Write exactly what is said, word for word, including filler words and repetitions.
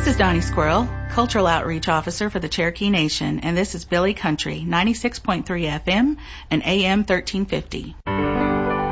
This is Donnie Squirrel, Cultural Outreach Officer for the Cherokee Nation, and this is Billy Country, ninety-six point three F M and A M thirteen fifty.